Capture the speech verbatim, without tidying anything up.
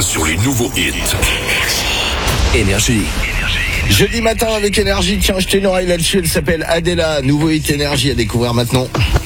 sur les nouveaux hits. Énergie. Jeudi matin avec Énergie, tiens, jetez une oreille là-dessus, elle s'appelle Adela, nouveau hit Énergie à découvrir maintenant.